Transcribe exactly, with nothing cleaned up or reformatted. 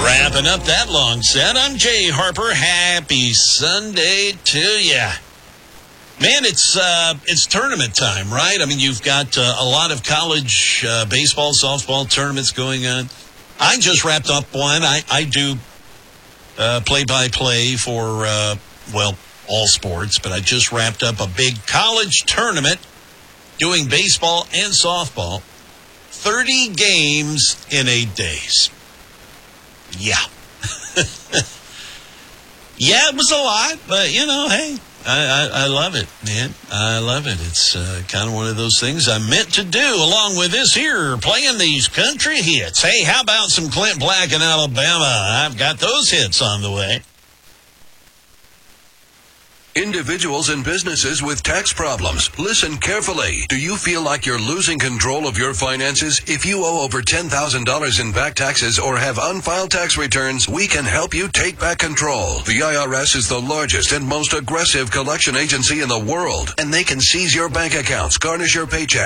Wrapping up that long set, I'm Jay Harper. Happy Sunday to ya. Man, it's uh, it's tournament time, right? I mean, you've got uh, a lot of college uh, baseball, softball tournaments going on. I just wrapped up one. I, I do uh, play-by-play for, uh, well, all sports, but I just wrapped up a big college tournament doing baseball and softball. thirty games in eight days. Yeah. Yeah, it was a lot, but, you know, hey, I, I, I love it, man. I love it. It's uh, kind of one of those things I meant to do, along with this here, playing these country hits. Hey, how about some Clint Black in Alabama? I've got those hits on the way. Individuals and businesses with tax problems, listen carefully. Do you feel like you're losing control of your finances? If you owe over ten thousand dollars in back taxes or have unfiled tax returns, we can help you take back control. The I R S is the largest and most aggressive collection agency in the world, and they can seize your bank accounts, garnish your paycheck,